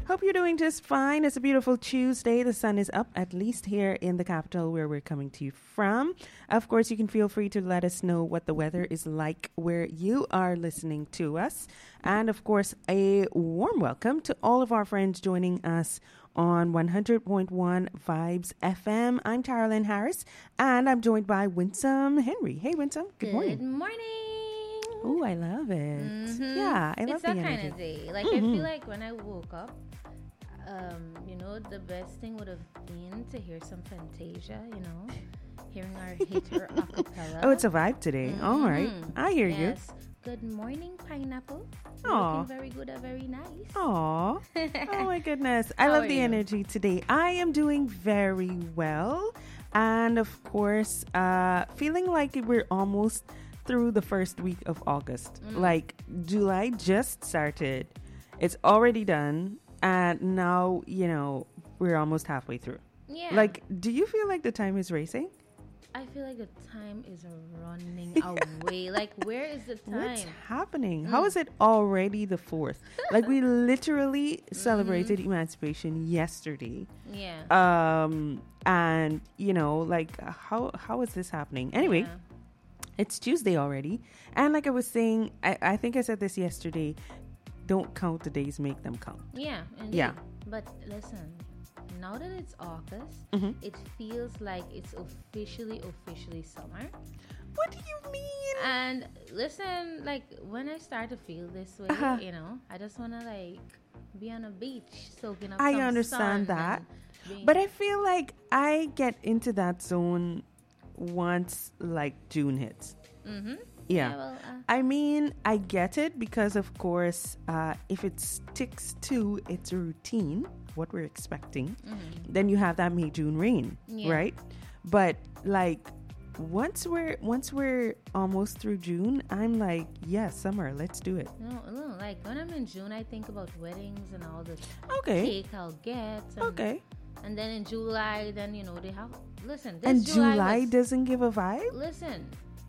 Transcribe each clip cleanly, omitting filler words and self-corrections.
Hope you're doing just fine. It's a beautiful Tuesday. The sun is up, at least here in the capital where we're coming to you from. Of course, you can feel free to let us know what the weather is like where you are listening to us. And of course, a warm welcome to all of our friends joining us on 100.1 Vibes FM. I'm Carolyn Harris, and I'm joined by Winsome Henry. Hey, Winsome. Good morning. Good morning. Oh, I love it. Mm-hmm. Yeah, I love it's that the kind energy. of day. Like I feel like when I woke up, the best thing would have been to hear some Fantasia. Hearing our hitter a cappella. Oh, it's a vibe today. Mm-hmm. All right, I hear you. Yes. Good morning, pineapple. Aw. Looking very good and very nice. Aw. Oh my goodness. I How love are the you? energy today. I am doing very well. And of course, feeling like we're almost through the first week of August. Like July just started. It's already done. And now, we're almost halfway through. Yeah. Like, do you feel like the time is racing? I feel like the time is running away. Like, where is the time? What's happening? How is it already the 4th? Like, we literally celebrated Emancipation yesterday. Yeah. And how is this happening? Anyway, Yeah. it's Tuesday already. And like I was saying, I think I said this yesterday, don't count the days, make them count. Yeah. Indeed. Yeah. But listen, now that it's August, Mm-hmm. it feels like it's officially summer. What do you mean? And listen, like when I start to feel this way, Uh-huh. I just want to like be on a beach soaking up I some understand sun that. and being- But I feel like I get into that zone once like June hits. Mhm. Yeah. well, I mean, I get it because, of course, if it sticks to its routine, what we're expecting, then you have that May, June rain, Yeah. right? But like once we're almost through June, I'm like, yes, summer, let's do it. no, like when I'm in June, I think about weddings and all the Okay, cake I'll get. And, okay. And then in July, then they have. Listen, this And July July doesn't give a vibe. Listen,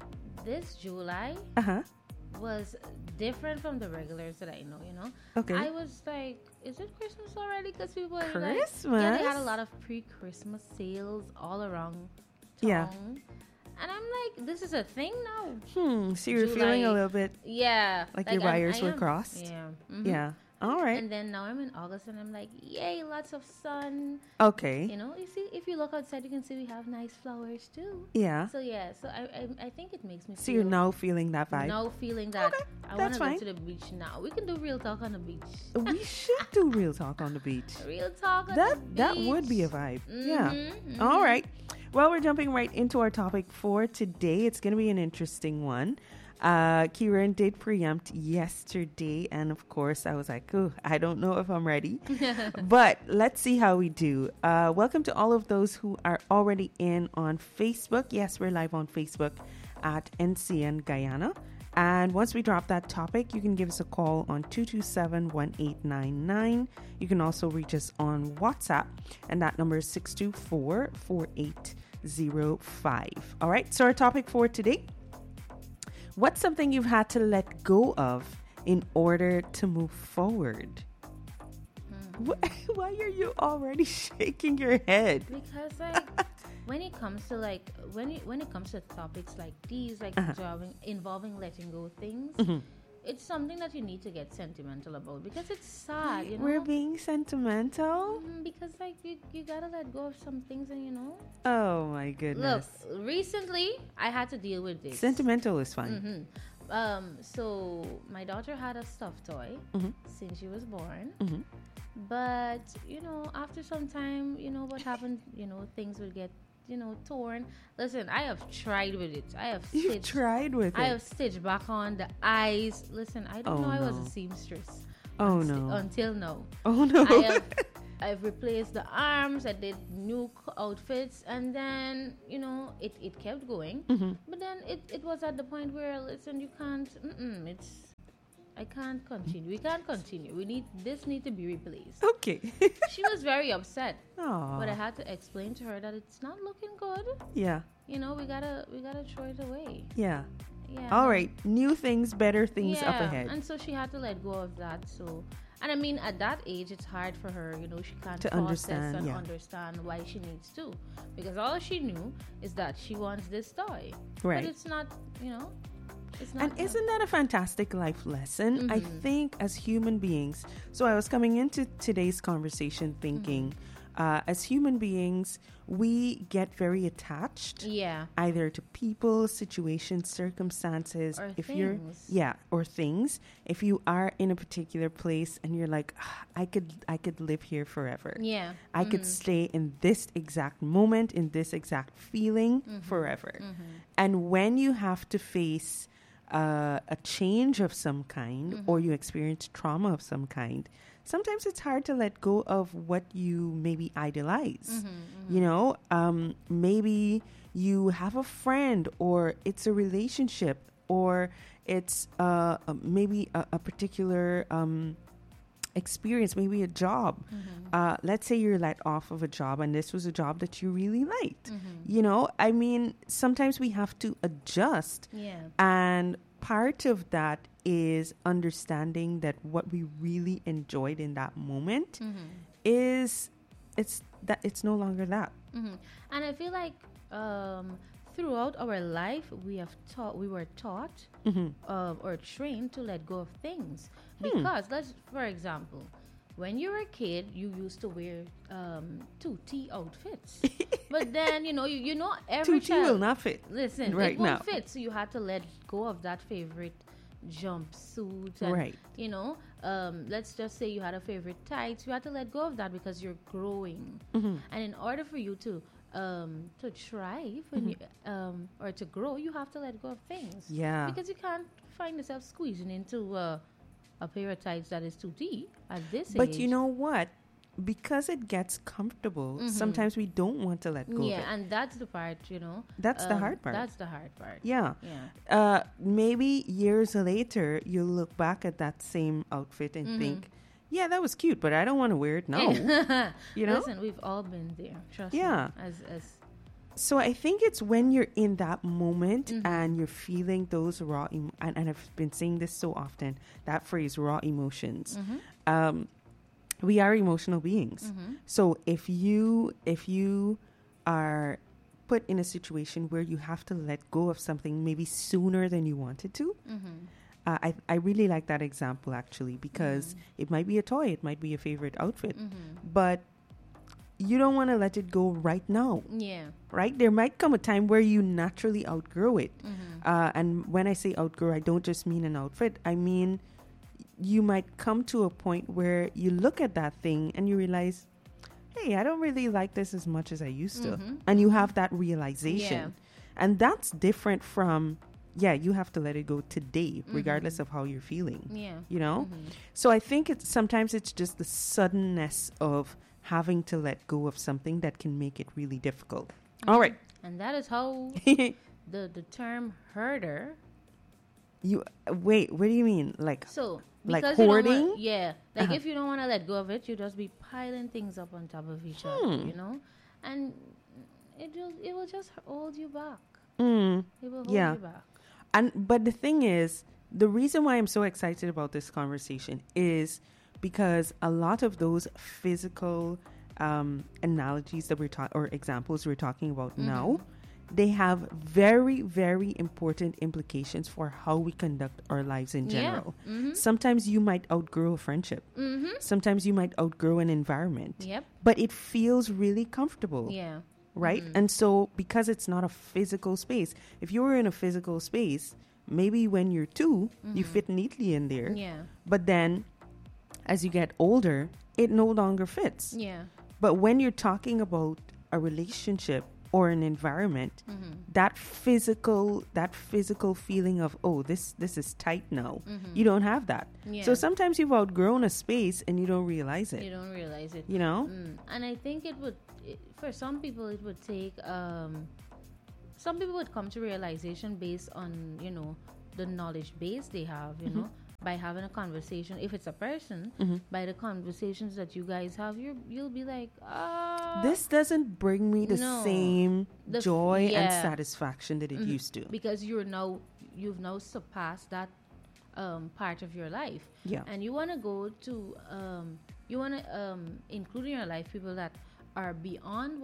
this July Uh huh. was different from the regulars that I know. Okay. I was like, is it Christmas already? Because people are Christmas? like, yeah, they had a lot of pre-Christmas sales all around town. Yeah. And I'm like, this is a thing now. So you're July. feeling a little bit Yeah. like your wires I were am- crossed. Yeah. Mhm. Yeah. All right. And then now I'm in August and I'm like, yay, lots of sun. Okay. You see, if you look outside, you can see we have nice flowers too. Yeah. So yeah, I think it makes me So feel you're now feeling that vibe. now feeling that Okay, I want that's to go fine. to the beach now. We can do real talk on the beach. We should do real talk on the beach. Real talk on the beach. That would be a vibe. Yeah. Mhm, All right. Well, we're jumping right into our topic for today. It's going to be an interesting one. Kieran did preempt yesterday, and of course, I was like, "Oh, I don't know if I'm ready," but let's see how we do. Welcome to all of those who are already in on Facebook. Yes, we're live on Facebook at NCN Guyana. And once we drop that topic, you can give us a call on 227-1899. You can also reach us on WhatsApp, and that number is 624-4805. All right, so our topic for today: what's something you've had to let go of in order to move forward? Why are you already shaking your head? because like when it comes to like when it comes to topics like these, like involving letting go of things, it's something that you need to get sentimental about because it's sad. We're being sentimental? Because like you gotta let go of some things, and Oh my goodness. Look, recently I had to deal with this. Sentimental is fine. So my daughter had a stuffed toy since she was born. But, after some time, what happened, things would get, torn. Listen, I have tried with it. I have You've stitched. tried with I it. have stitched back on the eyes. Listen, I didn't Oh, know I was no. a seamstress. Oh, no. Until now. Oh no. I've replaced the arms. I did new outfits, and then it kept going. But then it was at the point where, listen, you can't. I can't continue. We can't continue. This need to be replaced. Okay. She was very upset, Oh. but I had to explain to her that it's not looking good. Yeah. We gotta throw it away. Yeah. Yeah. All right, new things, better things up ahead. And so she had to let go of that. So, and I mean, at that age, it's hard for her. You know, she can't To process understand, and yeah. understand why she needs to, because all she knew is that she wants this toy. Right. But it's not. You know, it's not. And isn't that a fantastic life lesson? I think as human beings, so I was coming into today's conversation thinking, as human beings, we get very attached. Yeah. Either to people, situations, circumstances, Or if things. or things. If you are in a particular place and you're like, I could live here forever. Yeah. I could stay in this exact moment, in this exact feeling forever. And when you have to face a change of some kind or you experience trauma of some kind, sometimes it's hard to let go of what you maybe idolize. You know, maybe you have a friend, or it's a relationship, or it's maybe a particular experience, maybe a job. Let's say you're let off of a job and this was a job that you really liked. You know, I mean, sometimes we have to adjust. Yeah. And part of that is understanding that what we really enjoyed in that moment is it's no longer that. And I feel like throughout our life, we were taught or trained to let go of things. Because for example, when you were a kid, you used to wear tutti outfits. But then, you know, every Tutti child will not fit. Listen, right it won't now. fit. So you had to let go of that favorite jumpsuit. And, Right. you know, let's just say you had a favorite tights. You had to let go of that because you're growing. And in order for you to thrive when you, or to grow, you have to let go of things. Yeah. Because you can't find yourself squeezing into a pair of tights that is too deep at this age. But you know what? Because it gets comfortable, sometimes we don't want to let go of it. Yeah, and that's the part, you know. That's the hard part. That's the hard part. Yeah. Yeah. Maybe years later, you'll look back at that same outfit and think, yeah, that was cute, but I don't want to wear it now. You know? Listen, we've all been there. Trust Yeah. me. As So I think it's when you're in that moment and you're feeling those raw, and I've been saying this so often, that phrase, raw emotions. We are emotional beings. So if you are put in a situation where you have to let go of something maybe sooner than you wanted to, I really like that example actually, because it might be a toy, it might be a favorite outfit, but you don't want to let it go right now. yeah. Right? There might come a time where you naturally outgrow it. And when I say outgrow, I don't just mean an outfit. I mean, you might come to a point where you look at that thing and you realize, hey, I don't really like this as much as I used to. And you have that realization. Yeah. And that's different from, you have to let it go today, regardless of how you're feeling. Yeah. You know? So I think sometimes it's just the suddenness of having to let go of something that can make it really difficult. All right. And that is how the term herder. Wait, what do you mean? Like Because like you don't hoarding? Like if you don't want to let go of it, you just be piling things up on top of each other, you know, and it will just hold you back. It will hold you back. But the thing is, the reason why I'm so excited about this conversation is because a lot of those physical analogies that or examples we're talking about now, they have very, very important implications for how we conduct our lives in general. Sometimes you might outgrow a friendship. Sometimes you might outgrow an environment. Yep. But it feels really comfortable. Yeah. Right? And so because it's not a physical space, if you were in a physical space, maybe when you're two, you fit neatly in there. Yeah. But then as you get older, it no longer fits. Yeah. But when you're talking about a relationship or an environment, that physical feeling of, oh, this is tight now, you don't have that. Yeah. So sometimes you've outgrown a space and you don't realize it. You don't realize it. You know? And I think for some people, it would take, some people would come to realization based on, you know, the knowledge base they have, you know, by having a conversation. If it's a person, by the conversations that you guys have, you'll be like, this doesn't bring me the same joy and yeah. satisfaction that it used to. Because you're now you've now surpassed that part of your life. Yeah. And you want to go to you want to include in your life people that are beyond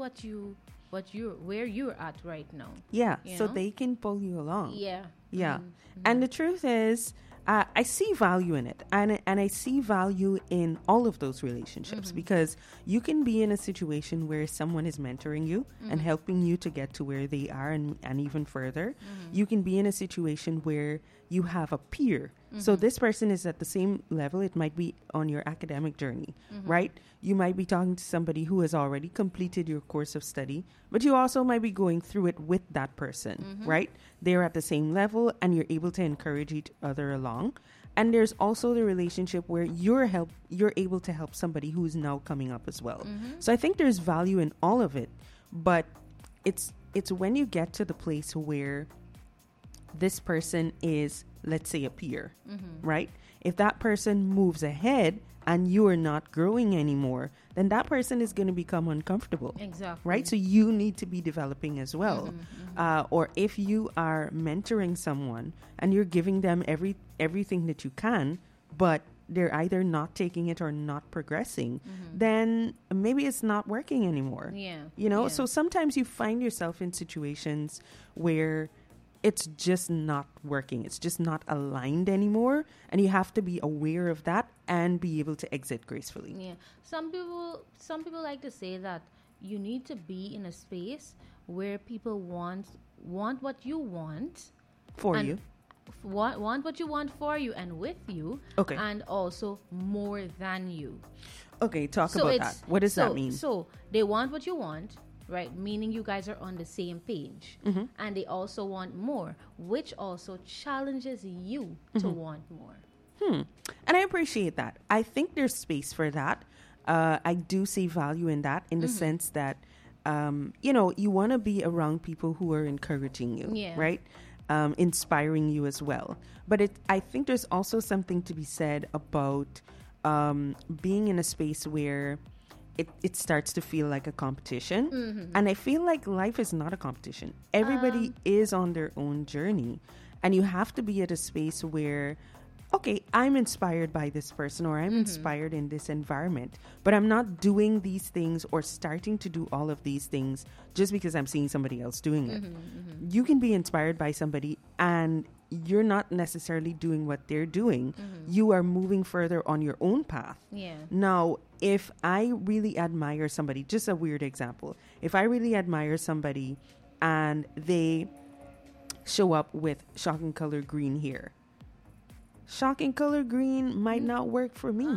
where you're at right now. Yeah. You So know? they can pull you along. Yeah. Yeah. And the truth is, I see value in it. And I see value in all of those relationships because you can be in a situation where someone is mentoring you and helping you to get to where they are and even further. You can be in a situation where you have a peer. So this person is at the same level. It might be on your academic journey, right? You might be talking to somebody who has already completed your course of study, but you also might be going through it with that person, right? They're at the same level and you're able to encourage each other along. And there's also the relationship where you're able to help somebody who's now coming up as well. So I think there's value in all of it, but it's when you get to the place where this person is, let's say, a peer, right? If that person moves ahead and you are not growing anymore, then that person is going to become uncomfortable. Exactly. Right? So you need to be developing as well. Or if you are mentoring someone and you're giving them everything that you can, but they're either not taking it or not progressing, then maybe it's not working anymore. Yeah. You know, Yeah. so sometimes you find yourself in situations where it's just not working. It's just not aligned anymore. And you have to be aware of that and be able to exit gracefully. Yeah. Some people like to say that you need to be in a space where people want what you want For and you. want what you want for you and with you. Okay. And also more than you. Okay, talk So about it's- that. What does that mean? So they want what you want, right? Meaning you guys are on the same page. And they also want more, which also challenges you to want more. And I appreciate that. I think there's space for that. I do see value in that in the sense that, you want to be around people who are encouraging you, Yeah. right? Inspiring you as well. But I think there's also something to be said about being in a space where it starts to feel like a competition. And I feel like life is not a competition. Everybody is on their own journey. And you have to be at a space where, okay, I'm inspired by this person or I'm inspired in this environment, but I'm not doing these things or starting to do all of these things just because I'm seeing somebody else doing it. You can be inspired by somebody and you're not necessarily doing what they're doing. You are moving further on your own path. Yeah. Now, if I really admire somebody, just a weird example, if I really admire somebody and they show up with shocking color green hair, shocking color green might not work for me.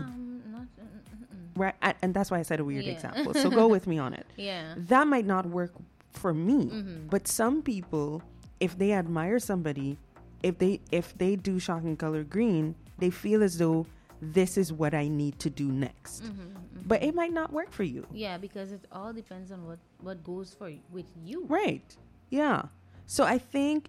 Right? And that's why I said a weird Yeah. example. So go with me on it. Yeah. That might not work for me. But some people, if they admire somebody, if they do shocking color green, they feel as though this is what I need to do next. But it might not work for you. Yeah, because it all depends on what goes with you. Right. Yeah. So I think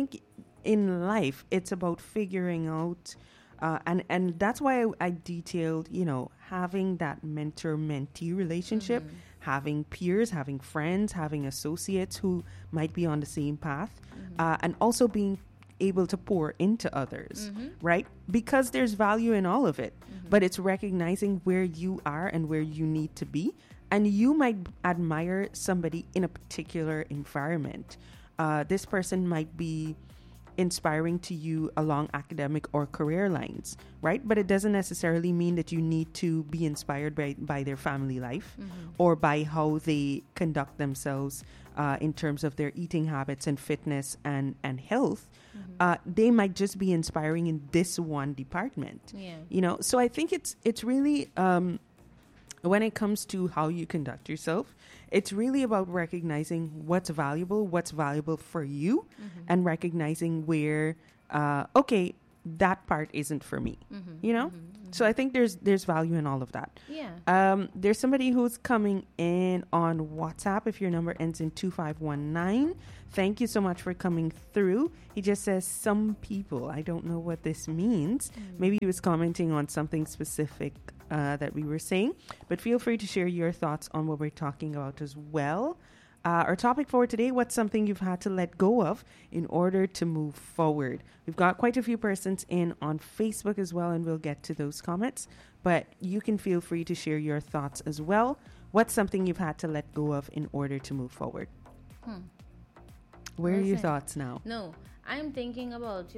in life it's about figuring out and that's why I detailed, having that mentor-mentee relationship, having peers, having friends, having associates who might be on the same path, and also being able to pour into others, right? Because there's value in all of it, but it's recognizing where you are and where you need to be. And you might admire somebody in a particular environment. This person might be inspiring to you along academic or career lines, right? But it doesn't necessarily mean that you need to be inspired by their family life or by how they conduct themselves in terms of their eating habits and fitness and health. They might just be inspiring in this one department. Yeah. So I think it's really when it comes to how you conduct yourself, it's really about recognizing what's valuable for you, and recognizing where, okay, that part isn't for me, So I think there's value in all of that. Yeah. There's somebody who's coming in on WhatsApp. If your number ends in 2519, thank you so much for coming through. He just says some people. I don't know what this means. Maybe he was commenting on something specific that we were saying, but feel free to share your thoughts on what we're talking about as well. Our topic for today, what's something you've had to let go of in order to move forward? We've got quite a few persons in on Facebook as well, and we'll get to those comments. But you can feel free to share your thoughts as well. What's something you've had to let go of in order to move forward? Where are your thoughts now? No, I'm thinking about,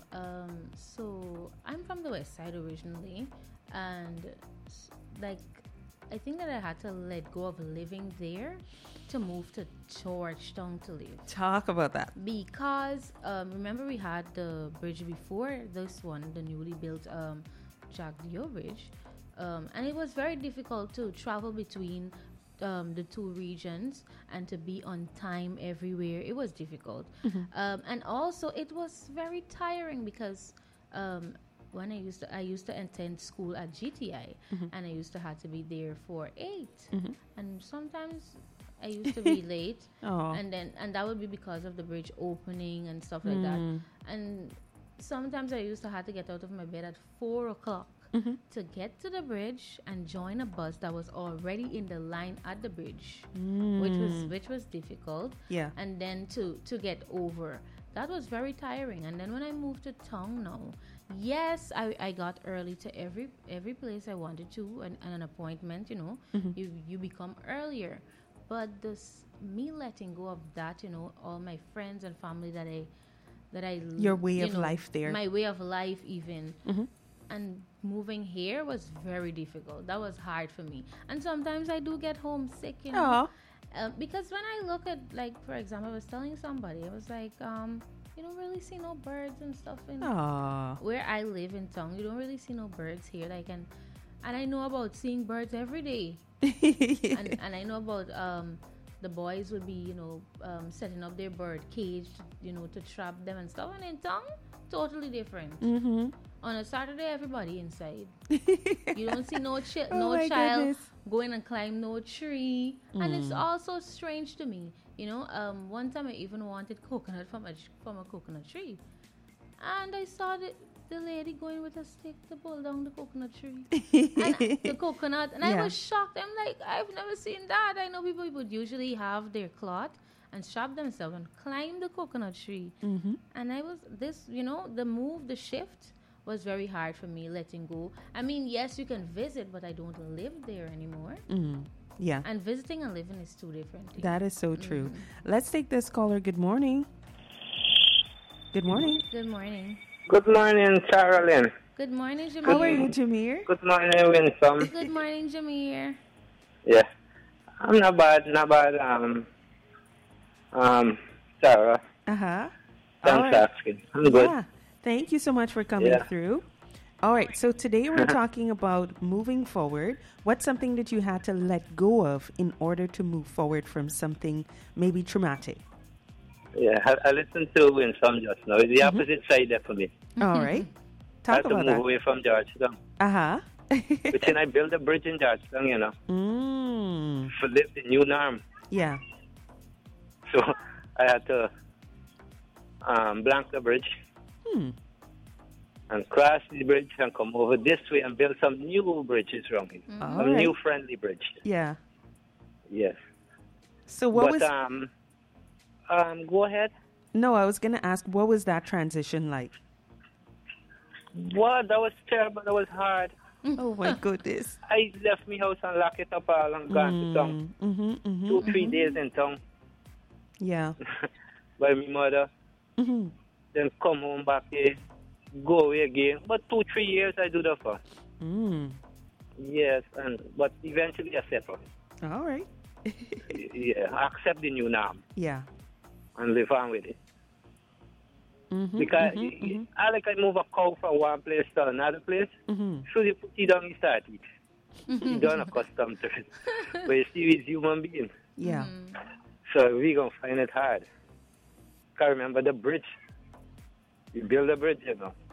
so I'm from the West Side originally, and like, I think that I had to let go of living there to move to Georgetown to live. Talk about that. Because, remember we had the bridge before this one, the newly built Jack Dio Bridge, and it was very difficult to travel between the two regions and to be on time everywhere. It was difficult. And also it was very tiring because when I used to attend school at GTI, and I used to have to be there for 8, and sometimes I used to be late, and that would be because of the bridge opening and stuff like that. And sometimes I used to have to get out of my bed at 4 o'clock to get to the bridge and join a bus that was already in the line at the bridge, which was difficult. Yeah. And then to get over, that was very tiring. And then when I moved to town now, yes, I got early to every place I wanted to, and an appointment, you become earlier. But me letting go of that, all my friends and family that I Your way of life there. My way of life even. And moving here was very difficult. That was hard for me. And sometimes I do get homesick, because when I look at, like, for example, I was telling somebody, I was like, you don't really see no birds and stuff in where I live in town. You don't really see no birds here. And I know about seeing birds every day. and I know about the boys would be, setting up their bird cage, to trap them and stuff. And in town, totally different. On a Saturday, everybody inside. You don't see no child goodness. going and climb no tree. And it's also strange to me. One time I even wanted coconut from a coconut tree. And I saw the lady going with a stick to pull down the coconut tree. And the coconut. And I was shocked. I'm like, I've never seen that. I know people would usually have their cloth and strap themselves and climb the coconut tree. And the shift was very hard for me, letting go. I mean, yes, you can visit, but I don't live there anymore. Yeah. And visiting and living is two different things. That is so true. Let's take this caller. Good morning. Good morning. Good morning. Good morning, Carolyn. Good morning, Jameer. How are you, Jameer? Good morning, Winsome. Good morning, Jameer. Yeah. I'm not bad, Sarah. Thanks for asking. I'm good. Yeah. Thank you so much for coming through. All right. So today we're talking about moving forward. What's something that you had to let go of in order to move forward from something maybe traumatic? Yeah, I listened to Winsome just now. It's the opposite side there for me. All right. I Talk had to about move that. away from Georgetown. But then I built a bridge in Georgetown, for live the new norm. Yeah. So I had to blank the bridge and cross the bridge and come over this way and build some new bridges around it. Some new friendly bridge. Yeah. Yes. So what was... go ahead. No, I was going to ask, what was that transition like? Well, that was terrible. That was hard. Oh, my goodness. I left my house and locked it up all and gone to town. 2-3 days in town. Yeah. By my mother. Then come home back here, go away again. But 2-3 years I do that for. Yes, but eventually I settle. All right. I accept the new norm. Yeah. And live on with it. Because I move a cow from one place to another place. So you put it down, you start it. You don't accustomed to it. But you see, it's human being. Yeah. So we're going to find it hard. Because remember the bridge. You build a bridge,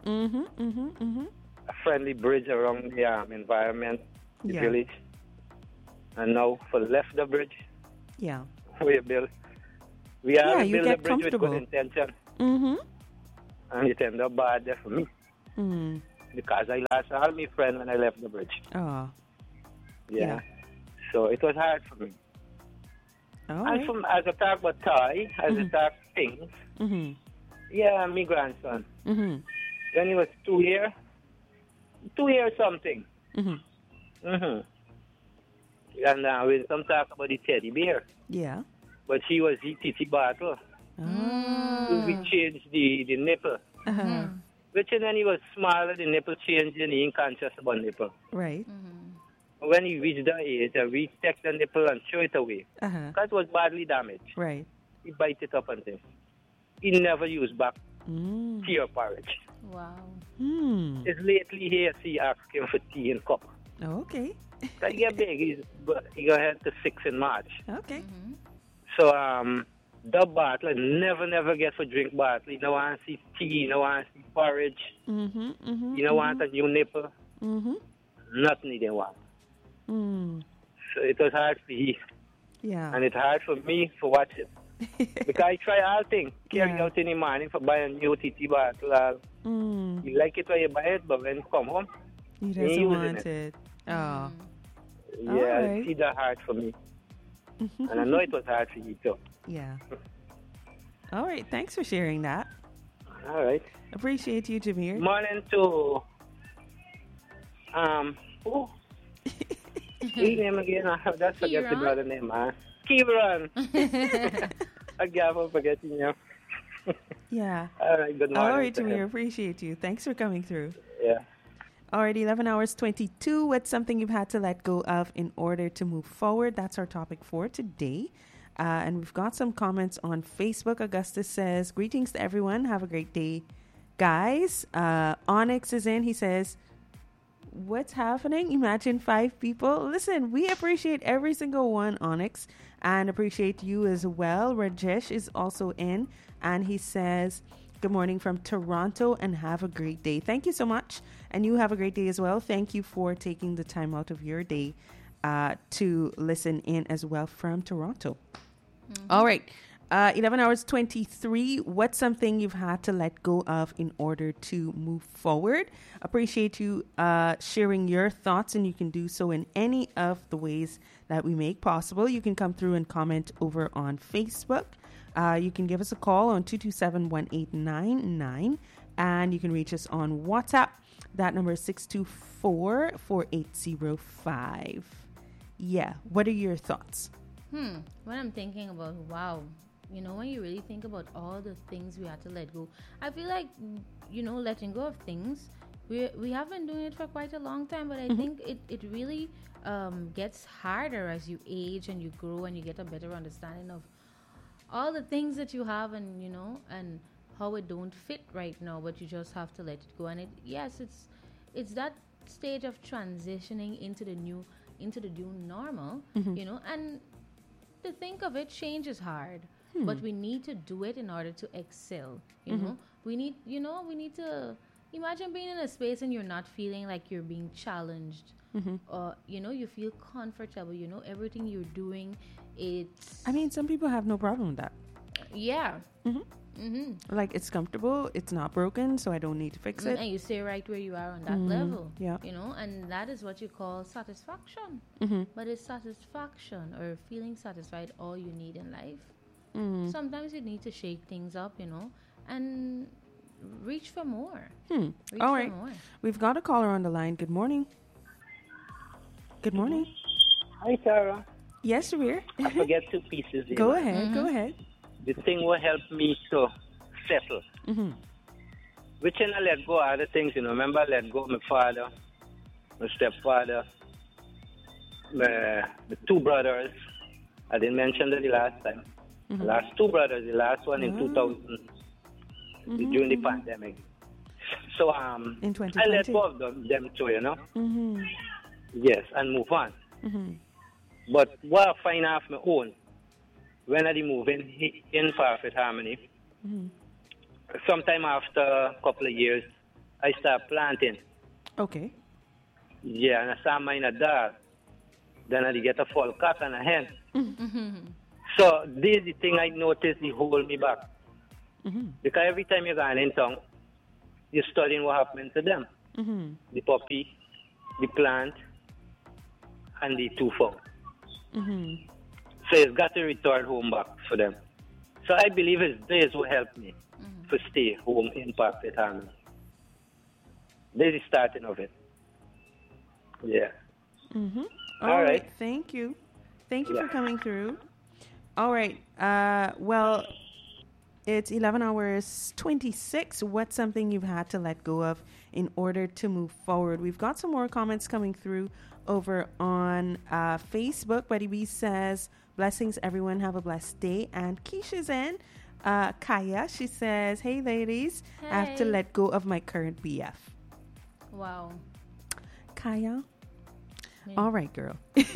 A friendly bridge around the environment, the village. And now for left the bridge. Yeah. We build. We are you build get a bridge with good intention. And it ended up bad there for me. Because I lost all my friends when I left the bridge. Oh. Yeah. So it was hard for me. All And right. from as I talk about toy, as I talk things, Mm-hmm. yeah, my grandson. Mm-hmm. When he was 2 years something. Mm-hmm. And we some talk about the teddy bear, Yeah. but he was the titty battle. Oh. We changed the nipple. Uh-huh. Which when he was smaller, the nipple changed and he ain't conscious about nipple. Right. When he reached that age, we take the nipple and throw it away. Uh-huh. Because it was badly damaged. Right. He bite it up and things. He never used back Mm. tea or porridge. Wow. Hmm. It's lately here, see, ask him for tea and cup. Okay. Because he get big, he got head to 6 in March. Okay. So, the bottle, never get for drink bottle. You don't want to see tea, you don't want to see porridge, Mm-hmm. Mm-hmm. you don't want a new nipple. Mm-hmm. Nothing he didn't want. Mm. So it was hard for he, Yeah. and it's hard for me to watch it. Because I try all things. Carry Yeah. out in the morning for buy a new TT bottle. Mm. You like it when you buy it, but when you come home, He you doesn't using want it. it. Oh. Yeah, Alright. it's either hard for me. And I know it was hard for you too. Yeah. All right. Thanks for sharing that. All right. Appreciate you, Jameer. Morning to who? His name again? I just forget the Kieran? brother name, man. Kieran. I gave up forgetting you. Yeah. All right, good morning. All right, to Jameer. him. Appreciate you. Thanks for coming through. Yeah. All right, 11 hours 22. What's something you've had to let go of in order to move forward? That's our topic for today. And we've got some comments on Facebook. Augustus says, greetings to everyone. Have a great day, guys. Onyx is in. He says, what's happening? Imagine 5 people. Listen, we appreciate every single one, Onyx, and appreciate you as well. Rajesh is also in, and he says, good morning from Toronto and have a great day. Thank you so much. And you have a great day as well. Thank you for taking the time out of your day to listen in as well from Toronto. All right. 11 hours 23. What's something you've had to let go of in order to move forward? Appreciate you sharing your thoughts, and you can do so in any of the ways that we make possible. You can come through and comment over on Facebook. You can give us a call on 227-1899, and you can reach us on WhatsApp. That number is 624-4805. Yeah. What are your thoughts? When I'm thinking about, wow, you know, when you really think about all the things we had to let go, I feel like, you know, letting go of things, we have been doing it for quite a long time, but I think it really gets harder as you age and you grow and you get a better understanding of all the things that you have, and you know, and how it don't fit right now, but you just have to let it go. And it's that stage of transitioning into the new normal, you know. And to think of it, change is hard, but we need to do it in order to excel. You know, we need to imagine being in a space and you're not feeling like you're being challenged. Or you know, you feel comfortable. You know, everything you're doing, it's. I mean, some people have no problem with that. Yeah. Like, it's comfortable, it's not broken, so I don't need to fix it. And you stay right where you are on that level. Yeah. You know, and that is what you call satisfaction. But is satisfaction or feeling satisfied all you need in life? Sometimes you need to shake things up, you know, and reach for more. Reach All for right. more. We've got a caller on the line. Good morning. Good morning. Hi, Sarah. Yes, Shabir. I forget 2 pieces here. Go ahead. Go ahead. The thing will help me to settle. Which I let go of other things, you know. Remember, I let go of my father, my stepfather, the 2 brothers. I didn't mention that the last time. The last 2 brothers, the last one in 2000, during the pandemic. So In I let 2020. go of them too, you know. Yes, and move on. But what I find off my own, when I move in perfect harmony, sometime after a couple of years, I start planting. Okay. Yeah, and I start mine a dog. Then I get a full cock and a hen. So this is the thing I noticed, they hold me back. Because every time you're going in town, you're studying what happened to them. The puppy, the plant, and the 2 fowl. So he's got to return home back for them. So I believe it's this will help me to stay home in perfect harmony. This is starting of it. Yeah. All right. Thank you. Thank you for coming through. All right. Well, it's 11 hours 26. What's something you've had to let go of in order to move forward? We've got some more comments coming through over on Facebook. Buddy B says, blessings, everyone. Have a blessed day. And Keisha's in. Kaya, she says, hey, ladies. Hey. I have to let go of my current BF. Wow. Kaya? Yeah. All right, girl.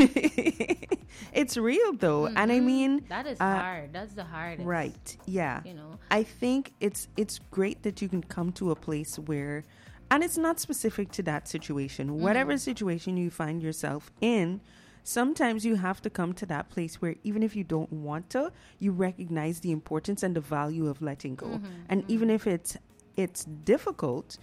It's real, though. And I mean... That is hard. That's the hardest. Right. Yeah. You know. I think it's great that you can come to a place where... And it's not specific to that situation. Whatever situation you find yourself in, sometimes you have to come to that place where even if you don't want to, you recognize the importance and the value of letting go. And even if it's difficult,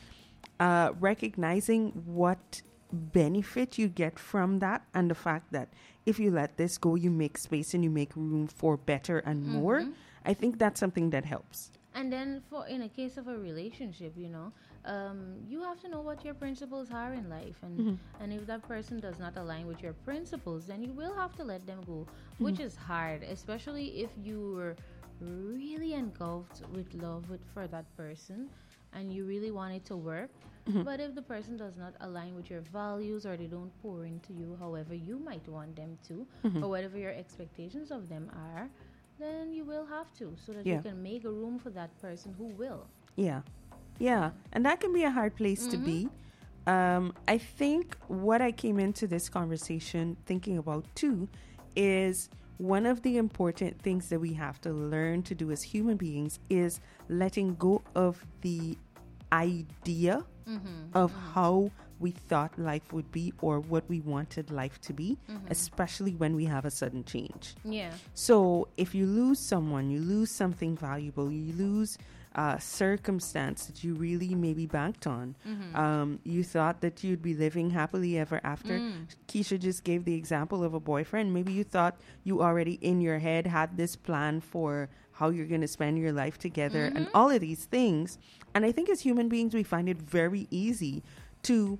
recognizing what benefit you get from that and the fact that if you let this go, you make space and you make room for better and more. I think that's something that helps. And then in a case of a relationship, you know, you have to know what your principles are in life. And if that person does not align with your principles, then you will have to let them go, which is hard, especially if you were really engulfed with love for that person and you really want it to work. But if the person does not align with your values or they don't pour into you however you might want them to, or whatever your expectations of them are, then you will have to, so that you can make a room for that person who will. Yeah. And that can be a hard place to be. I think what I came into this conversation thinking about too is one of the important things that we have to learn to do as human beings is letting go of the idea of how we thought life would be or what we wanted life to be, especially when we have a sudden change. Yeah. So if you lose someone, you lose something valuable, you lose circumstance that you really maybe banked on. You thought that you'd be living happily ever after. Keisha just gave the example of a boyfriend. Maybe you thought you already in your head had this plan for how you're going to spend your life together and all of these things. And I think as human beings, we find it very easy to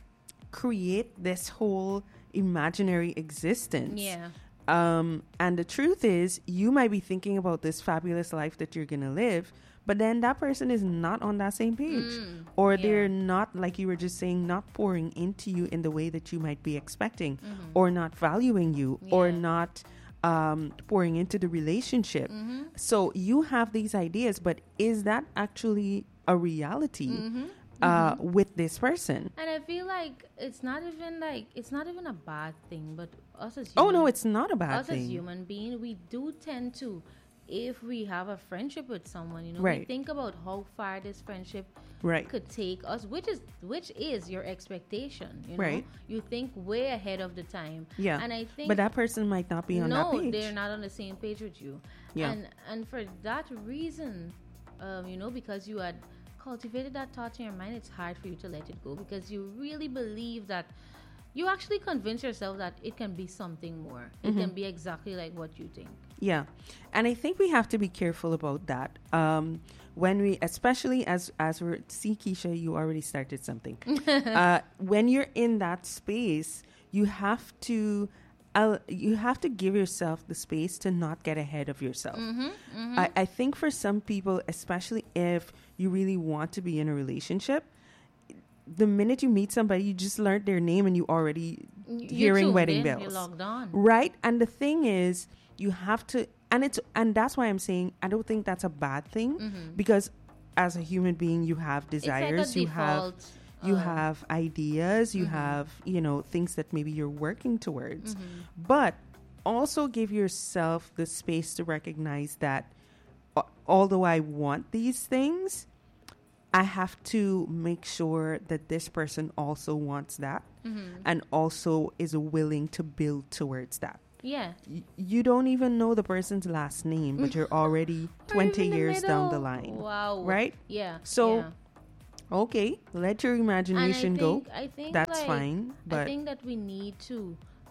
create this whole imaginary existence. Yeah. And the truth is, you might be thinking about this fabulous life that you're going to live, but then that person is not on that same page. Or they're not, like you were just saying, not pouring into you in the way that you might be expecting, or not valuing you, or not pouring into the relationship. So you have these ideas, but is that actually a reality with this person? And I feel like it's not even a bad thing, but us as oh no, it's not a bad us thing. As human beings, we do tend to, if we have a friendship with someone, you know, Right. we think about how far this friendship Right. could take us, which is your expectation. You know, Right. you think way ahead of the time. Yeah. And I think, but that person might not be on that no, page. they're not on the same page with you. Yeah. And for that reason, you know, because you had cultivated that thought in your mind, it's hard for you to let it go because you really believe that you actually convince yourself that it can be something more. It can be exactly like what you think. Yeah. And I think we have to be careful about that. When we, especially as we're, see, Keisha, you already started something. When you're in that space, you have to give yourself the space to not get ahead of yourself. I think for some people, especially if you really want to be in a relationship, the minute you meet somebody, you just learned their name and you already hearing wedding bells. You're logged on. Right? And the thing is, you have to, and that's why I'm saying I don't think that's a bad thing, because as a human being, you have desires, it's like a you have ideas, you have, you know, things that maybe you're working towards, but also give yourself the space to recognize that although I want these things, I have to make sure that this person also wants that and also is willing to build towards that. Yeah. You don't even know the person's last name, but you're already 20 years down the line. Wow. Right? Yeah. So, yeah. Okay, let your imagination go. I think that's like, fine. But I think that we need to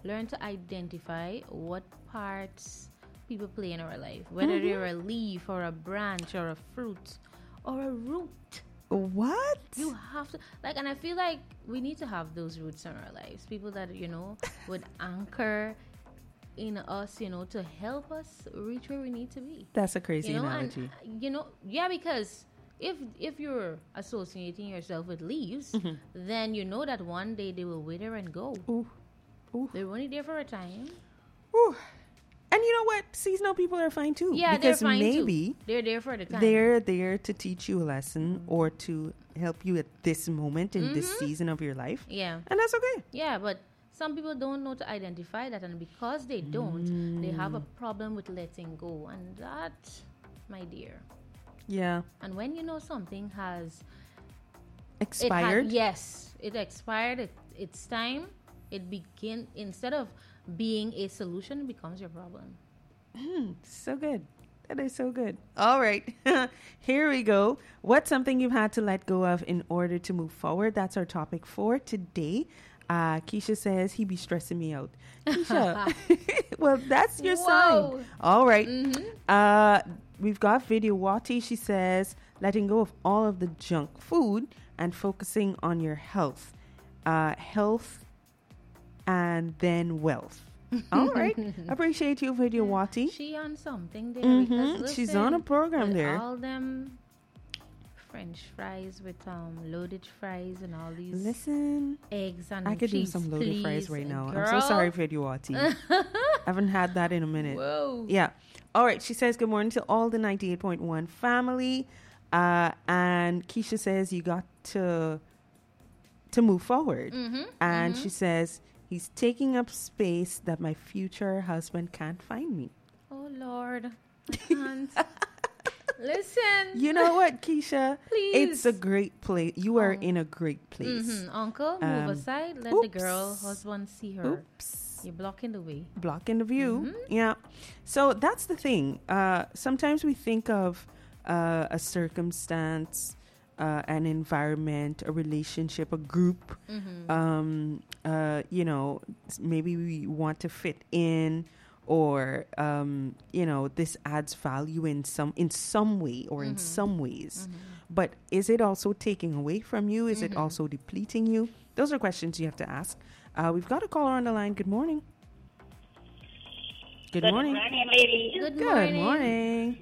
learn to identify what parts people play in our life, whether they're a leaf or a branch or a fruit or a root. What? You have to, like, and I feel like we need to have those roots in our lives. People that, would anchor in us, to help us reach where we need to be. That's a crazy analogy. And, because if you're associating yourself with leaves, then you know that one day they will wither and go. Ooh. They're only there for a time. Ooh. And you know what? Seasonal people are fine too. Yeah, because they're fine maybe too. They're there for the time. They're there to teach you a lesson or to help you at this moment in this season of your life. Yeah. And that's okay. Yeah, but some people don't know to identify that, and because they don't, they have a problem with letting go. And that, my dear. Yeah. And when you know something has expired. It expired. It's time. Instead of being a solution, it becomes your problem. So good. That is so good. All right. Here we go. What's something you've had to let go of in order to move forward? That's our topic for today. Keisha says, he be stressing me out. Keisha, well, that's your sign. All right. We've got Vidyawati. She says, letting go of all of the junk food and focusing on your health. Health and then wealth. All right. Appreciate you, Vidyawati. She on something there. Because listen, she's on a program there. All them French fries with loaded fries and all these eggs and I could cheese, do some loaded fries right now. Girl. I'm so sorry, Vidyawati. I haven't had that in a minute. Whoa. Yeah. All right. She says, good morning to all the 98.1 family. And Keisha says, you got to move forward. And she says, he's taking up space that my future husband can't find me. Oh, Lord. I can't. Listen. You know what, Keisha? Please. It's a great place. You are in a great place. Uncle, move aside. Let the girl husband see her. Oops. You're blocking the way. Blocking the view. Yeah. So that's the thing. Sometimes we think of a circumstance, an environment, a relationship, a group. Maybe we want to fit in, or this adds value in some way or in some ways. But is it also taking away from you? Is it also depleting you? Those are questions you have to ask. We've got a caller on the line. Good morning. Good morning. Good morning, ladies. Good morning.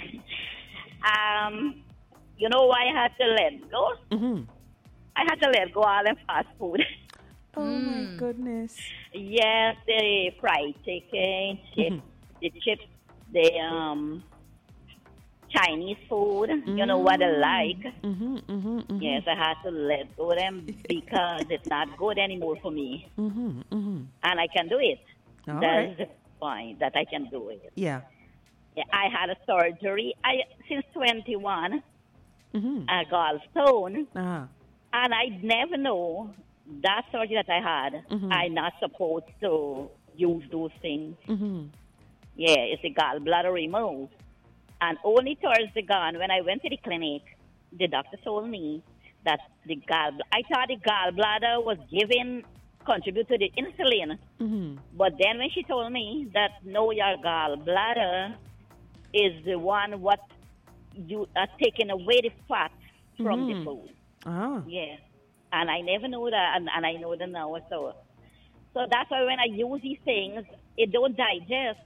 You know why I had to let go? I had to let go all the fast food. Oh, my goodness. Yes, the fried chicken, the chips, the Chinese food, you know what I like. Yes, I had to let go of them because it's not good anymore for me. And I can do it. All That's the point, that I can do it. Yeah. I had a surgery since 21, a gallstone, and I never know that surgery that I had. I'm not supposed to use those things. Yeah, it's a gallbladder removed. And only towards the gone, when I went to the clinic, the doctor told me that I thought the gallbladder was contribute to the insulin. But then when she told me that no, your gallbladder is the one what you are taking away the fat from the food. Yeah. And I never knew that, and I know that now. So that's why when I use these things, it don't digest.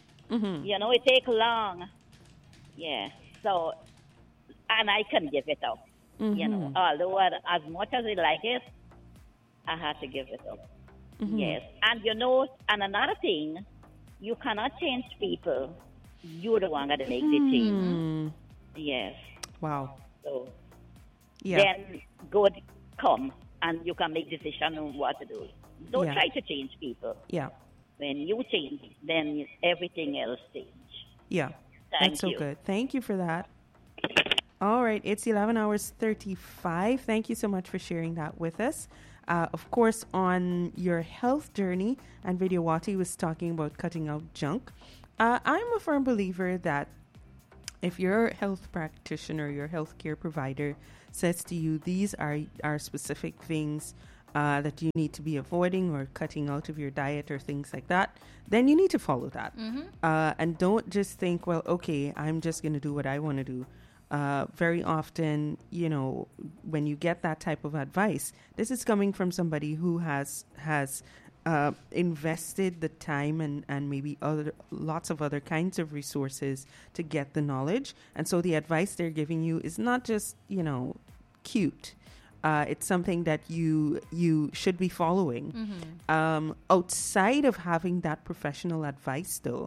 It takes long. Yeah. So, and I can give it up. Although as much as I like it, I have to give it up. Yes. And and another thing, you cannot change people. You're the one that make the change. Yes. Wow. So, yeah. Then good come and you can make decision on what to do. Don't try to change people. Yeah. When you change, then everything else change. Yeah. Thank That's you. so good. Thank you for that. All right. It's 11 hours 35. Thank you so much for sharing that with us. Of course, on your health journey, and Vidyawati was talking about cutting out junk. I'm a firm believer that if your health practitioner, your healthcare provider says to you, these are specific things that you need to be avoiding or cutting out of your diet or things like that, then you need to follow that. And don't just think, well, okay, I'm just going to do what I want to do. Very often, when you get that type of advice, this is coming from somebody who has invested the time and maybe lots of other kinds of resources to get the knowledge. And so the advice they're giving you is not just, cute. It's something that you should be following. Outside of having that professional advice, though,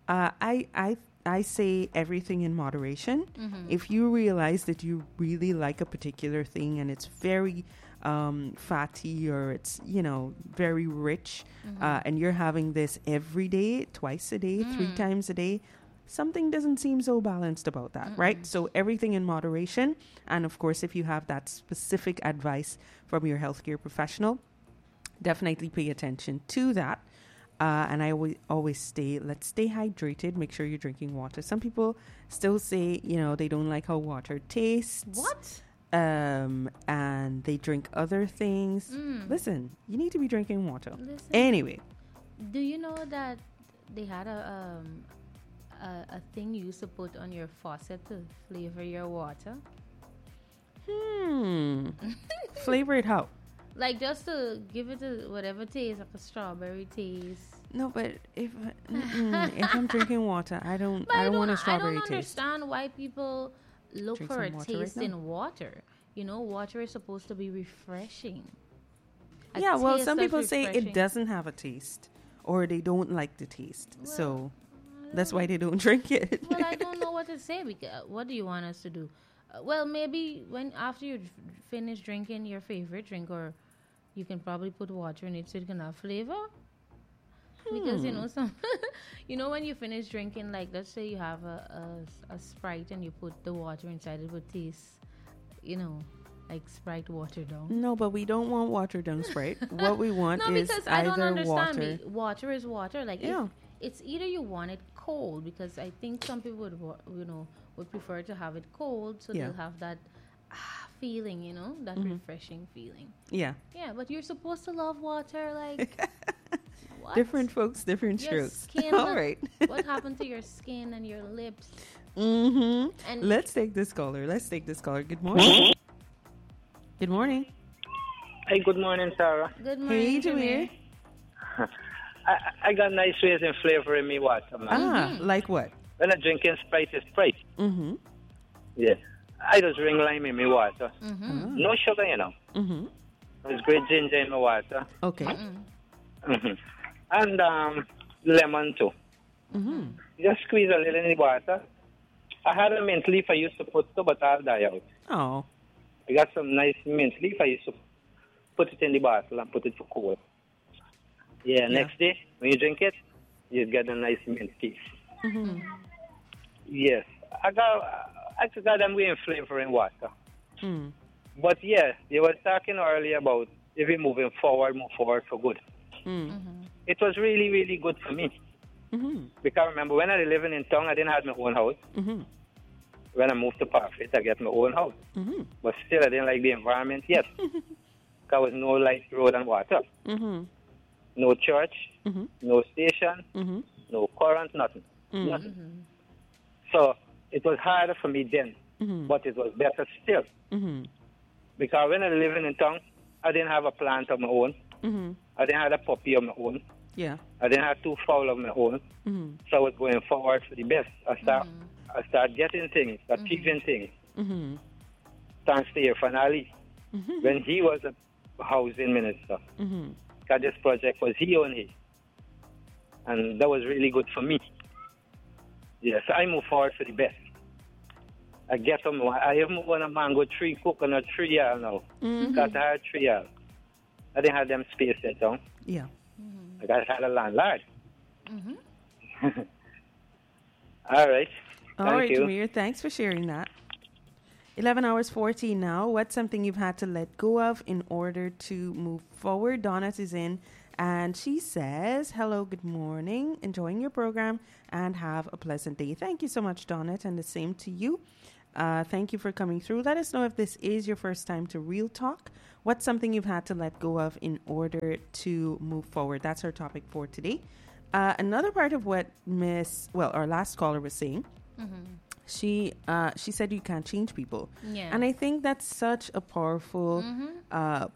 I say everything in moderation. If you realize that you really like a particular thing and it's very fatty or it's, very rich, and you're having this every day, twice a day, 3 times a day, something doesn't seem so balanced about that, right? So everything in moderation. And of course, if you have that specific advice from your healthcare professional, definitely pay attention to that. And I always let's stay hydrated. Make sure you're drinking water. Some people still say, they don't like how water tastes. What? And they drink other things. Listen, you need to be drinking water. Listen. Anyway. Do you know that they had a thing you used to put on your faucet to flavor your water? Flavor it how? Like just to give it a whatever taste, like a strawberry taste. No, but if I'm drinking water, I don't want a strawberry taste. I don't understand why people look Drink for a some water taste right now. in water. Water is supposed to be refreshing. Yeah, well, some that's people say refreshing. it doesn't have a taste or they don't like the taste. So that's why they don't drink it. Well, I don't know what to say. Because what do you want us to do? Well, maybe after you finish drinking your favorite drink, or you can probably put water in it so it can have flavor. Because when you finish drinking, like let's say you have a Sprite and you put the water inside, it would taste, like Sprite watered down. No, but we don't want watered down Sprite. What we want No, is because I don't either understand. water. Water is water. Like Yeah. it's either you want it cold, because I think some people would prefer to have it cold, so Yeah. they'll have that feeling, that refreshing feeling. Yeah. Yeah, but you're supposed to love water, like what? Different folks, different Your strokes. skin. All right. What happened to your skin and your lips? And let's take this caller. Good morning. Good morning. Hey, good morning, Sarah. Good morning, Hey, Jameer. I got nice ways in flavoring me water, man. Like what? When I'm drinking Sprite, it's Sprite. Mm-hmm. Yeah. I just ring lime in my water. No sugar, Mm-hmm. There's great ginger in my water. Okay. And lemon, too. Just squeeze a little in the water. I had a mint leaf I used to put too, but I'll die out. Oh. I got some nice mint leaf. I used to put it in the bottle and put it for cold. Yeah, next day, when you drink it, you get a nice mint piece. Yes. I got them way in flavoring water. But yeah, you were talking earlier about if we move forward for good. It was really, really good for me. Because I remember when I was living in town, I didn't have my own house. When I moved to Parfit, I got my own house. But still, I didn't like the environment yet. There was no light, road, and water. No church, no station, no current, nothing. Nothing. So it was harder for me then, but it was better still. Because when I was living in town, I didn't have a plant of my own. I didn't have a puppy of my own. Yeah. I didn't have 2 fowl of my own. So I was going forward for the best. I start getting things, achieving things. Thanks to your finale. When he was a housing minister. Because this project was he only. And that was really good for me. Yes, I move forward for the best. I get them. I even want a mango tree, coconut tree now. Because I had 3 years. I didn't have them space set down. Yeah. I had a landlord. All right. All right, Thank you. Jameer. Thanks for sharing that. 11 hours 14 now. What's something you've had to let go of in order to move forward? Donna is in, and she says, hello, good morning. Enjoying your program and have a pleasant day. Thank you so much, Donna, and the same to you. Thank you for coming through. Let us know if this is your first time to Real Talk What's something you've had to let go of in order to move forward? That's our topic for today. Another part of what our last caller was saying, she said you can't change people. Yeah. And I think that's such a powerful